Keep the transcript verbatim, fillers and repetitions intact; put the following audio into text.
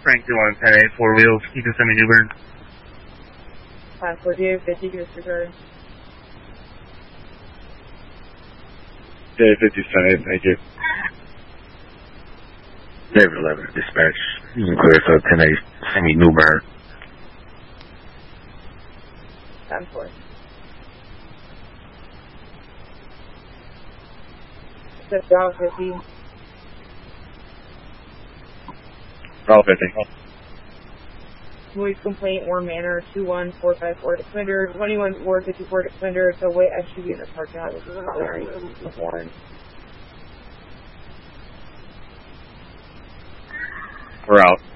Frank two one ten eight, four wheels. You can send me New Bern. five four two, fifty, disregard. Dave fifty-five, thank you. David eleven, dispatch. You can clear us up ten eight, send me New Bern. ten four. That's Bravo fifty. Bravo fifty. Noise complaint, Warren Manor, two one four five four Defender, twenty-one four fifty-four Defender, so wait, I should be in the parking lot. This is not Larry. This is Warren. We're out.